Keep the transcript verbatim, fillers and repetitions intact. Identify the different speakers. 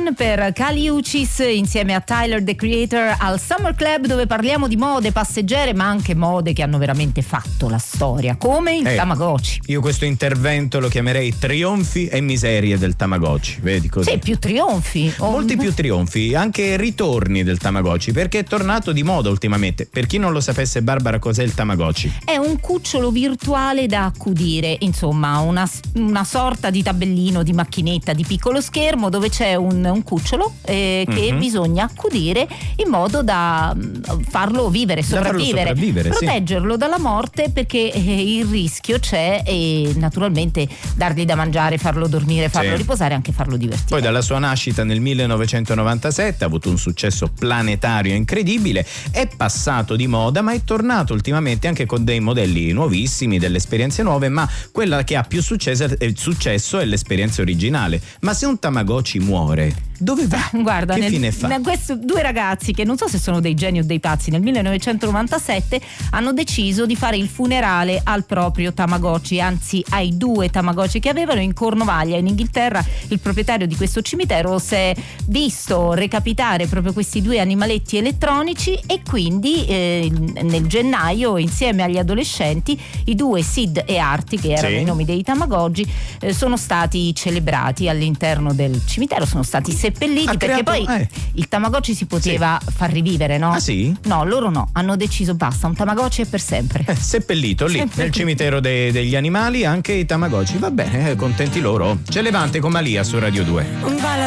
Speaker 1: One per Kali Uchis insieme a Tyler the Creator al Summer Club, dove parliamo di mode passeggere ma anche mode che hanno veramente fatto la storia, come il
Speaker 2: eh,
Speaker 1: Tamagotchi.
Speaker 2: Io questo intervento lo chiamerei trionfi e miserie del Tamagotchi, vedi così?
Speaker 1: Sì, più trionfi.
Speaker 2: Molti più trionfi, anche ritorni del Tamagotchi, perché è tornato di moda ultimamente. Per chi non lo sapesse, Barbara, cos'è il Tamagotchi?
Speaker 1: È un cucciolo virtuale da accudire, insomma una, una sorta di tabellino, di macchinetta, di piccolo schermo dove c'è un, un cucciolo eh, che mm-hmm. bisogna accudire in modo da farlo vivere, sopravvivere,
Speaker 2: farlo sopravvivere
Speaker 1: proteggerlo
Speaker 2: sì.
Speaker 1: dalla morte, perché eh, il rischio c'è, e naturalmente dargli da mangiare, farlo dormire, farlo sì. riposare, anche farlo divertire.
Speaker 2: Poi dalla sua nascita nel millenovecentonovantasette ha avuto un successo planetario incredibile, è passato di moda ma è tornato ultimamente anche con dei modelli nuovissimi, delle esperienze nuove, ma quella che ha più successo, eh, successo è l'esperienza originale. Ma se un Tamagotchi muore, dove va?
Speaker 1: Guarda,
Speaker 2: che
Speaker 1: nel,
Speaker 2: fine fa?
Speaker 1: Nel, questo, due ragazzi che non so se sono dei geni o dei pazzi, nel millenovecentonovantasette hanno deciso di fare il funerale al proprio Tamagotchi, anzi ai due Tamagotchi che avevano. In Cornovaglia, in Inghilterra, il proprietario di questo cimitero si è visto recapitare proprio questi due animaletti elettronici, e quindi eh, nel gennaio, insieme agli adolescenti, i due Sid e Artie, che erano sì. i nomi dei Tamagotchi, eh, sono stati celebrati all'interno del cimitero, sono stati seppelliti,
Speaker 2: ha
Speaker 1: perché
Speaker 2: creato,
Speaker 1: poi
Speaker 2: eh.
Speaker 1: il Tamagotchi si poteva sì. far rivivere, no?
Speaker 2: Ah sì?
Speaker 1: No, loro no, hanno deciso basta, un Tamagotchi è per sempre.
Speaker 2: Eh, seppellito lì,
Speaker 1: seppellito.
Speaker 2: Nel cimitero de- degli animali, anche i Tamagotchi, va bene, eh, contenti loro. C'è Levante con Malia su Radio due.